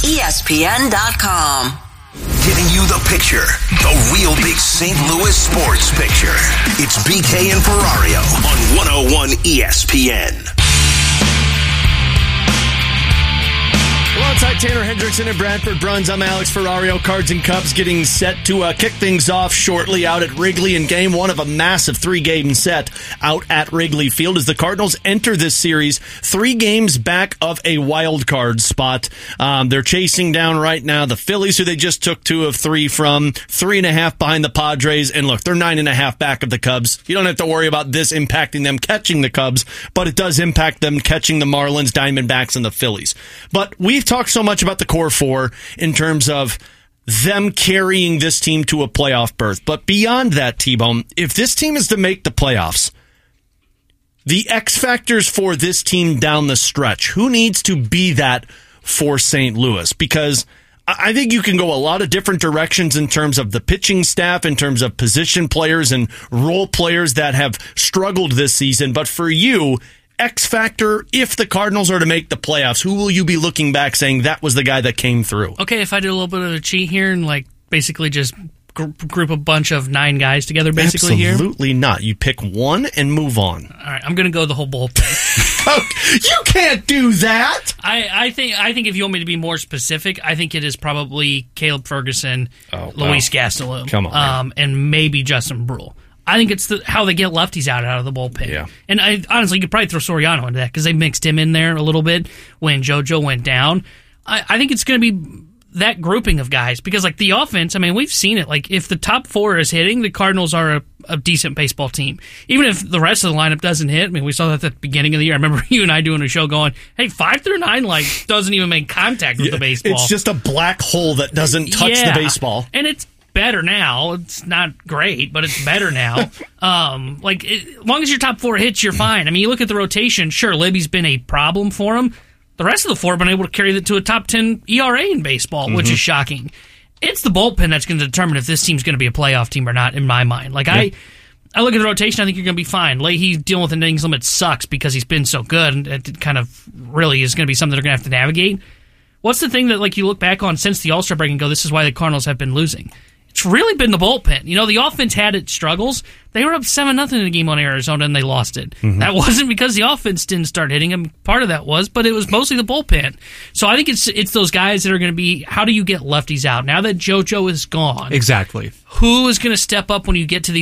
ESPN.com. Giving you the picture, the real big St. Louis sports picture. It's BK and Ferrario on 101 ESPN. Alongside Tanner Hendrickson and Bradford Bruns, I'm Alex Ferrario. Cards and Cubs getting set to kick things off shortly out at Wrigley in game one of a massive 3-game set out at Wrigley Field as the Cardinals enter this series 3 games back of a wild card spot. They're chasing down right now the Phillies, who they just took 2 of 3 from, 3.5 behind the Padres, and look, they're 9.5 back of the Cubs. You don't have to worry about this impacting them catching the Cubs, but it does impact them catching the Marlins, Diamondbacks, and the Phillies. But we've talked so much about the core 4 in terms of them carrying this team to a playoff berth. But beyond that, T-Bone, if this team is to make the playoffs, the X factors for this team down the stretch, who needs to be that for St. Louis? Because I think you can go a lot of different directions in terms of the pitching staff, in terms of position players and role players that have struggled this season. But for you, X factor, if the Cardinals are to make the playoffs, who will you be looking back saying that was the guy that came through? Okay, if I did a little bit of a cheat here and basically just group a bunch of 9 guys together basically here? Absolutely not. You pick one and move on. All right, I'm going to go the whole bullpen. You can't do that! I think if you want me to be more specific, I think it is probably Caleb Ferguson, Luis Gastelum, Come on, and maybe Justin Brule. I think it's how they get lefties out of the bullpen. Yeah. And honestly, you could probably throw Soriano into that because they mixed him in there a little bit when JoJo went down. I think it's going to be that grouping of guys because, the offense, we've seen it. If the top 4 is hitting, the Cardinals are a decent baseball team. Even if the rest of the lineup doesn't hit, we saw that at the beginning of the year. I remember you and I doing a show going, hey, 5 through 9, doesn't even make contact with the baseball. It's just a black hole that doesn't touch the baseball. And it's better now. It's not great, but it's better now. As long as your top 4 hits, you're fine. You look at the rotation, sure, Libby's been a problem for him. The rest of the 4 have been able to carry that to a top 10 ERA in baseball, which is shocking. It's the bullpen that's going to determine if this team's going to be a playoff team or not, in my mind. I look at the rotation, I think you're going to be fine. Leahy dealing with an innings limit sucks because he's been so good, and it kind of really is going to be something they're going to have to navigate. What's the thing that you look back on since the All-Star break and go, this is why the Cardinals have been losing? It's really been the bullpen. The offense had its struggles. They were up 7-0 in the game on Arizona, and they lost it. Mm-hmm. That wasn't because the offense didn't start hitting them. Part of that was, but it was mostly the bullpen. So I think it's those guys that are going to be, how do you get lefties out? Now that JoJo is gone. Exactly. Who is going to step up when you get to the